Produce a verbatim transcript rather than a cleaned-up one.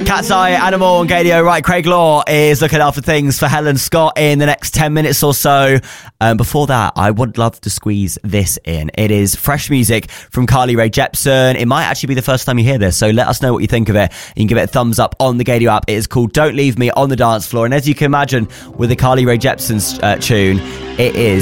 Cat's Eye, Animal and Gadio. Right, Craig Law is looking after things for Helen Scott in the next ten minutes or so. Um, before that, I would love to squeeze this in. It is fresh music from Carly Rae Jepsen. It might actually be the first time you hear this, so let us know what you think of it. You can give it a thumbs up on the Gadio app. It is called Don't Leave Me on the Dance Floor. And as you can imagine, with the Carly Rae Jepsen uh, tune, it is